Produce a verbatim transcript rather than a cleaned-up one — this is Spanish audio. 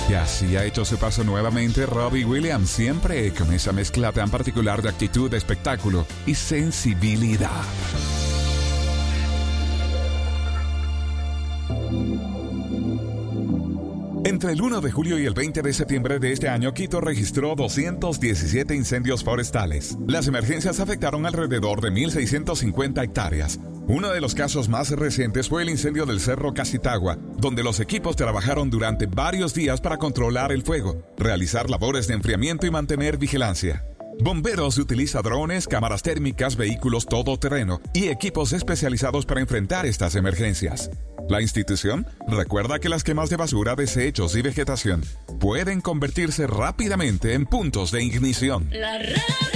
Y así ha hecho su paso nuevamente Robbie Williams, siempre con esa mezcla tan particular de actitud, espectáculo y sensibilidad. Entre el primero de julio y el veinte de septiembre de este año, Quito registró doscientos diecisiete incendios forestales. Las emergencias afectaron alrededor de mil seiscientas cincuenta hectáreas. Uno de los casos más recientes fue el incendio del Cerro Casitagua, donde los equipos trabajaron durante varios días para controlar el fuego, realizar labores de enfriamiento y mantener vigilancia. Bomberos utiliza drones, cámaras térmicas, vehículos todoterreno y equipos especializados para enfrentar estas emergencias. La institución recuerda que las quemas de basura, desechos y vegetación pueden convertirse rápidamente en puntos de ignición. La radio.